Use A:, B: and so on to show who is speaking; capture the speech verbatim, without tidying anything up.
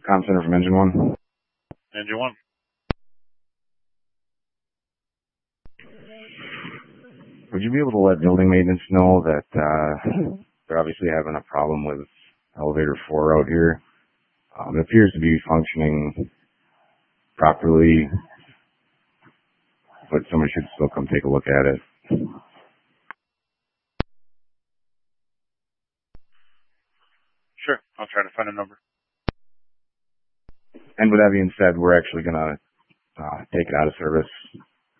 A: Comm Center from Engine One.
B: Engine One.
A: Would you be able to let building maintenance know that uh, they're obviously having a problem with elevator four out here? Um, it appears to be functioning properly, but somebody should still come take a look at it.
B: Sure, I'll try to find a number.
A: And with that being said, we're actually going to uh, take it out of service